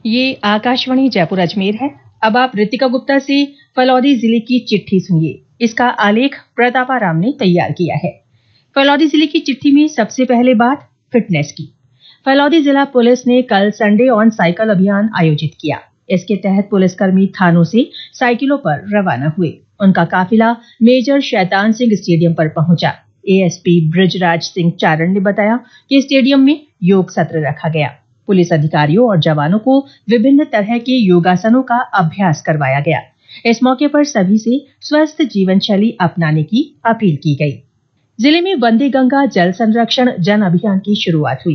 ये आकाशवाणी जयपुर अजमेर है। अब आप रितिका गुप्ता से फलौदी जिले की चिट्ठी सुनिए। इसका आलेख प्रतापा राम ने तैयार किया है। फलौदी जिले की चिट्ठी में सबसे पहले बात फिटनेस की। फलौदी जिला पुलिस ने कल संडे ऑन साइकिल अभियान आयोजित किया। इसके तहत पुलिसकर्मी थानों से साइकिलों पर रवाना हुए। उनका काफिला मेजर शैतान सिंह स्टेडियम पर पहुंचा। एएसपी बृजराज सिंह चारण ने बताया कि स्टेडियम में योग सत्र रखा गया। पुलिस अधिकारियों और जवानों को विभिन्न तरह के योगासनों का अभ्यास करवाया गया। इस मौके पर सभी से स्वस्थ जीवन शैली अपनाने की अपील की गई। जिले में वंदे गंगा जल संरक्षण जन अभियान की शुरुआत हुई।